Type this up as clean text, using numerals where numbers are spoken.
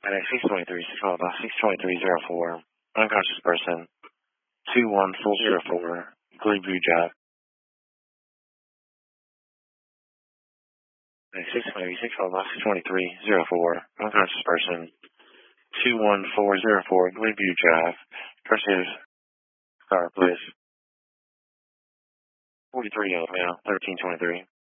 At 623, 62304, unconscious person, 21404, Gleeview Drive. At 623, unconscious person, 21404, Gleeview Drive. Proceed. Car, please. 43 male, 1323.